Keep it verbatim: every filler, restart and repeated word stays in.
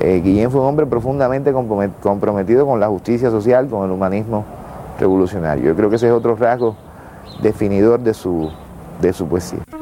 Eh, Guillén fue un hombre profundamente comprometido con la justicia social, con el humanismo revolucionario. Yo creo que ese es otro rasgo definidor de su, de su poesía.